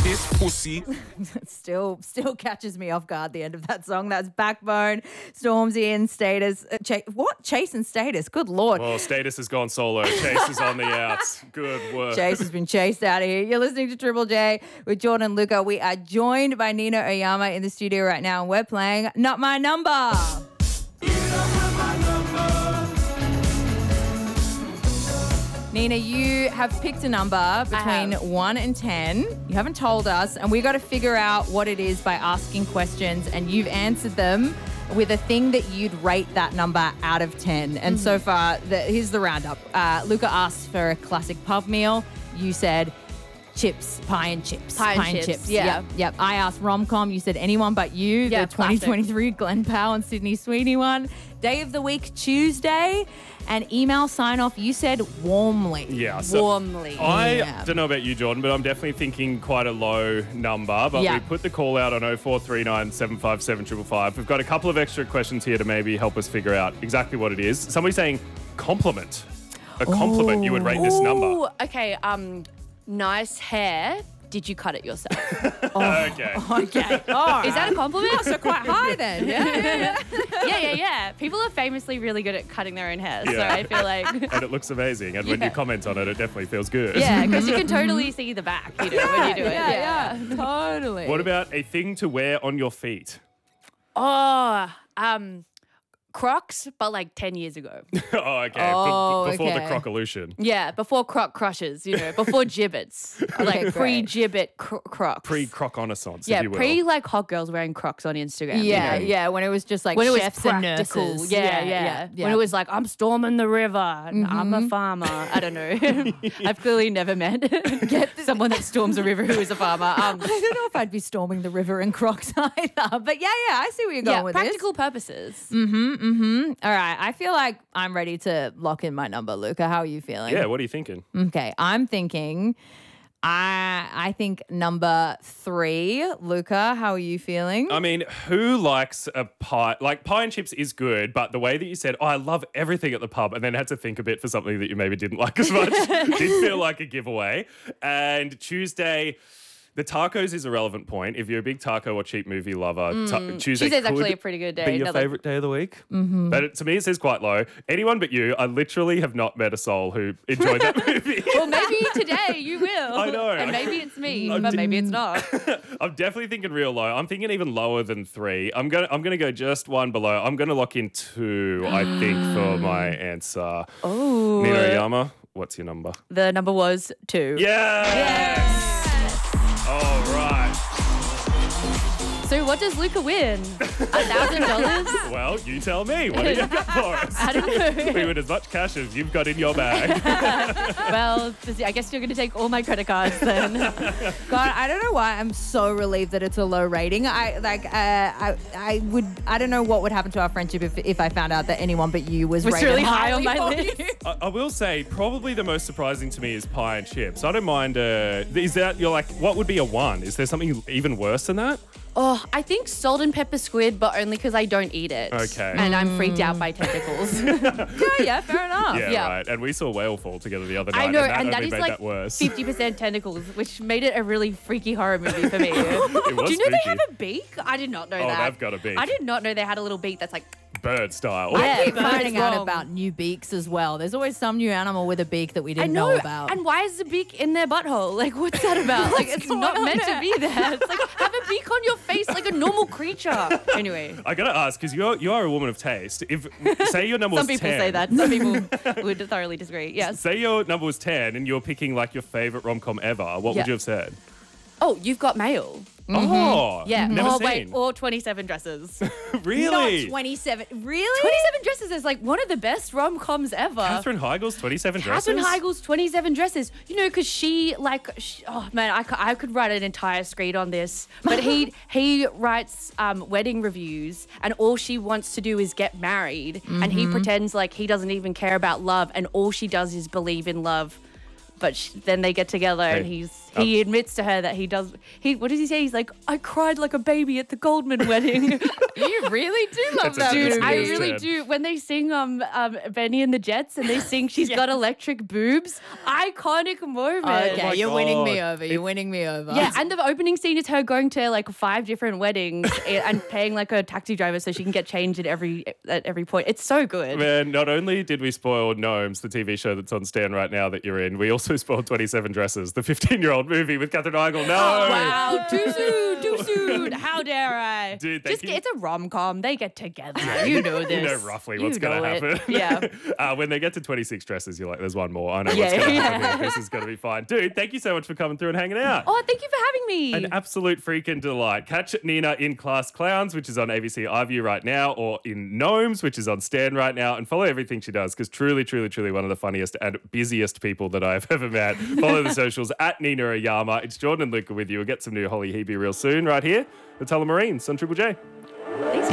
this pussy. Still catches me off guard, the end of that song. That's Backbone, Stormzy and Status. What? Chase and Status? Good Lord. Well, Status has gone solo. Chase is on the outs. Good work. Chase has been chased out of here. You're listening to Triple J with Jordan and Luca. We are joined by Nina Oyama in the studio right now, and we're playing Not My Number. Nina, you have picked a number between 1 and 10. You haven't told us, and we got to figure out what it is by asking questions, and you've answered them with a thing that you'd rate that number out of 10. And so far, here's the roundup. Luca asked for a classic pub meal. You said chips, pie and chips. Pie and chips, yeah. Yep. I asked rom-com. You said Anyone But You, Yeah, the 2023 Glenn Powell and Sydney Sweeney one. Day of the week, Tuesday. And email sign-off, you said warmly. Yeah. So Warmly. I don't know about you, Jordan, but I'm definitely thinking quite a low number. But we put the call out on 0439 757 555. We've got a couple of extra questions here to maybe help us figure out exactly what it is. Somebody's saying compliment. A compliment, you would rate this number. Ooh, okay. Nice hair. Did you cut it yourself? Okay. Okay. Is that a compliment? So quite high then. Yeah. People are famously really good at cutting their own hair, so Yeah. I feel like... And it looks amazing. And when you comment on it, it definitely feels good. Yeah, because you can totally see the back, when you do it. Yeah, totally. What about a thing to wear on your feet? Oh, Crocs, but like 10 years ago. Oh, okay. Before the croc-olution. Yeah, before croc crushes, before gibbets. Like great. pre-gibbet Crocs. Pre-croc-renaissance, Yeah, if you will. pre-like hot girls wearing Crocs on Instagram. Yeah, when it was just like When it was chefs and practical. nurses. Yeah. When it was like, I'm storming the river. And I'm a farmer. I don't know. I've clearly never met someone that storms a river who is a farmer. I don't know if I'd be storming the river in Crocs either. But yeah, I see where you're going with practical purposes. this. All right, I feel like I'm ready to lock in my number, Luca. How are you feeling? Yeah, what are you thinking? Okay, I'm thinking, I think number 3. Luca, how are you feeling? I mean, who likes a pie? Like, pie and chips is good, but the way that you said, I love everything at the pub, and then had to think a bit for something that you maybe didn't like as much, did feel like a giveaway. And Tuesday... The tacos is a relevant point. If you're a big taco or cheap movie lover, Tuesday Tuesday's could actually a pretty good day. be your favourite day of the week. Mm-hmm. But to me, it says quite low. Anyone But You, I literally have not met a soul who enjoyed that movie. Well, maybe today you will. I know. And maybe it's me, but maybe it's not. I'm definitely thinking real low. I'm thinking even lower than 3. I'm gonna go just one below. I'm gonna lock in 2, I think, for my answer. Oh. Nina Oyama, what's your number? The number was 2. Yes! All right. So what does Luca win? $1,000? Well, you tell me. What do you got for us? I don't know. We win as much cash as you've got in your bag. Well, I guess you're going to take all my credit cards then. God, I don't know why I'm so relieved that it's a low rating. I don't know what would happen to our friendship if I found out that Anyone But You was rated really high on my for list. you. I will say, probably the most surprising to me is pie and chips. I don't mind. Is that, you're like, what would be a 1? Is there something even worse than that? Oh, I think salt and pepper squid, but only because I don't eat it. Okay. And I'm freaked out by tentacles. Yeah, fair enough. Yeah, right. And we saw Whale Fall together the other night. I know, and that that only is made like that worse. 50% tentacles, which made it a really freaky horror movie for me. It was Do you know they spooky. have a beak? I did not know Oh, that. they've got a beak. I did not know they had a little beak that's like... Bird style. Yeah. I keep but finding it's out wrong. about new beaks as well. There's always some new animal with a beak that we I didn't know, know about. and why is the beak in their butthole? Like, what's that about? Like, it's going not on meant there? to be there. It's like, have a beak on your face like a normal creature. Anyway, I gotta ask, because you are a woman of taste. If say your number some was people 10, say that. Some people would thoroughly disagree. Yes. Say your number was 10 and you're picking like your favorite rom-com ever. What Yeah. would you have said? Oh, You've Got Mail. Oh, Yeah. never Oh, seen. wait. Or 27 Dresses. Really? Not 27. Really? 27 Dresses is like one of the best rom-coms ever. Katherine Heigl's 27 Dresses? Katherine Heigl's 27 Dresses. You know, because oh man, I could write an entire screed on this. But he writes wedding reviews, and all she wants to do is get married, and he pretends like he doesn't even care about love, and all she does is believe in love. But then they get together, and he's He admits to her that he does. What does he say? He's like, I cried like a baby at the Goldman wedding. You really do love that Dude, movie. I Yes, really Ted. do. When they sing Benny and the Jets and they sing She's Got Electric Boobs, iconic moment. Okay, my you're winning me God. over. You're winning me over. Yeah, and the opening scene is her going to like 5 different weddings and paying like a taxi driver so she can get changed at every point. It's so good. Man, not only did we spoil Gnomes, the TV show that's on Stan right now that you're in, we also spoiled 27 Dresses, the 15-year-old movie with Katherine Heigl. No! Wow, too soon, too soon. How dare I? Dude, thank you. It's a rom-com. They get together. You know this. You know roughly what's You going know to it. happen. Yeah. When they get to 26 Dresses, you're like, there's one more. I know Yeah, what's going to yeah. happen. This is going to be fine. Dude, thank you so much for coming through and hanging out. Oh, thank you for having me. An absolute freaking delight. Catch Nina in Class Clowns, which is on ABC iView right now, or in Gnomes, which is on Stan right now, and follow everything she does because truly, truly, truly one of the funniest and busiest people that I've ever met. Follow the socials at Nina Oyama. It's Jordan and Luca with you. We'll get some new Holly Hebe real soon right here. The Tullamarines on Triple J. Thanks,